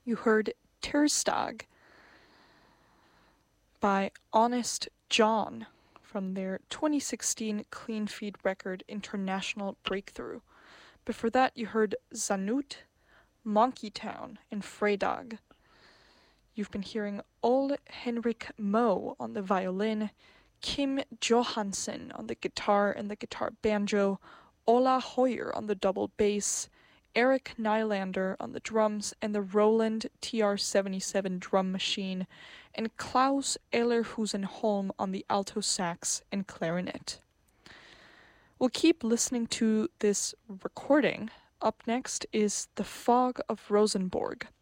You heard Terstag by Honest John from their 2016 Clean Feed record International Breakthrough. Before that, you heard Zanut, Monkey Town, and Fredag. You've been hearing Ole Henrik Moe on the violin, Kim Johansen on the guitar and the guitar banjo, Ola Hoyer on the double bass, Eric Nylander on the drums and the Roland TR-77 drum machine, and Klaus Ehlerhusen-Holm on the alto sax and clarinet. We'll keep listening to this recording. Up next is The Fog of Rosenborg.